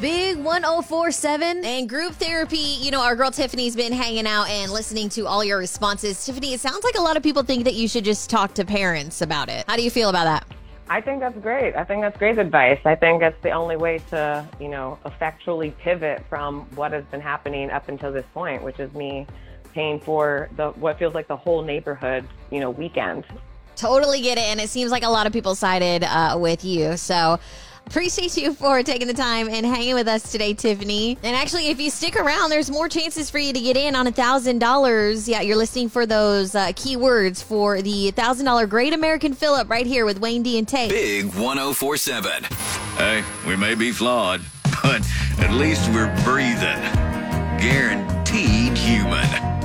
Big 1047 and group therapy. You know, our girl Tiffany's been hanging out and listening to all your responses. Tiffany, it sounds like a lot of people think that you should just talk to parents about it. How do you feel about that? I think that's great. I think that's great advice. I think that's the only way to, effectually pivot from what has been happening up until this point, which is me paying for what feels like the whole neighborhood, weekend. Totally get it. And it seems like a lot of people sided with you. So appreciate you for taking the time and hanging with us today, Tiffany. And actually, if you stick around, there's more chances for you to get in on $1,000. Yeah, you're listening for those keywords for the $1,000 Great American Fill-Up right here with Wayne D and Tate. Big 1047. Hey, we may be flawed, but at least we're breathing. Guaranteed human.